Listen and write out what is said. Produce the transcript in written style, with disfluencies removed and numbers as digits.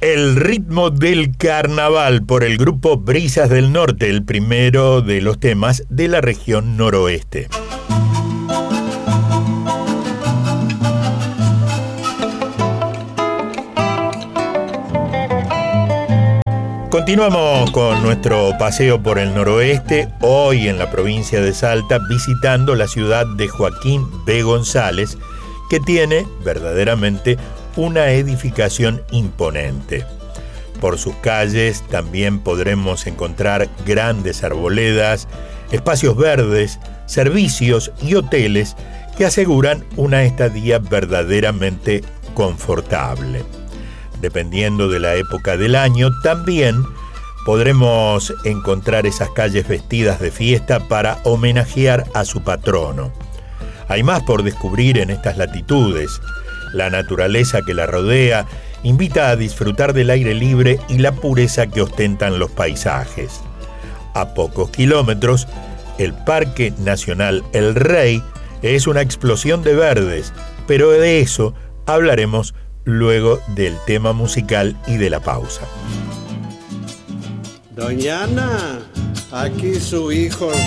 El ritmo del carnaval por el grupo Brisas del Norte, el primero de los temas de la región noroeste. Continuamos con nuestro paseo por el noroeste, hoy en la provincia de Salta, visitando la ciudad de Joaquín B. González, que tiene verdaderamente una edificación imponente. Por sus calles también podremos encontrar grandes arboledas, espacios verdes, servicios y hoteles que aseguran una estadía verdaderamente confortable. Dependiendo de la época del año, también podremos encontrar esas calles vestidas de fiesta para homenajear a su patrono. Hay más por descubrir en estas latitudes. La naturaleza que la rodea invita a disfrutar del aire libre y la pureza que ostentan los paisajes. A pocos kilómetros, el Parque Nacional El Rey es una explosión de verdes, pero de eso hablaremos luego del tema musical y de la pausa. Doña Ana, aquí su hijo